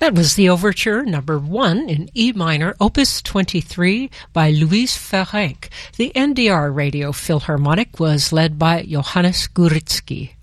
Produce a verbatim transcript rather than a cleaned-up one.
That was the Overture Number One in E minor, Opus twenty-three by Louise Ferenc. The N D R Radio Philharmonic was led by Johannes Guritsky.